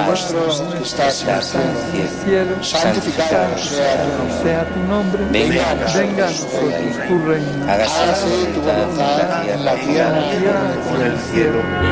nuestro que estás en el cielo, santificado sea tu nombre, venga a nosotros tu reino, hágase tu voluntad en la tierra como en el cielo.